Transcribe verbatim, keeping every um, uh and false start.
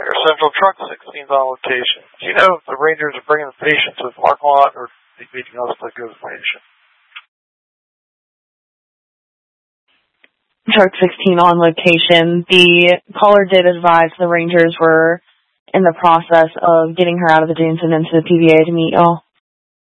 Air Central Truck sixteen's on location. Do you know if the Rangers are bringing the patient to the parking lot or are they meeting us to go to the patient? Truck sixteen on location. The caller did advise the Rangers were in the process of getting her out of the dunes and into the P V A to meet y'all.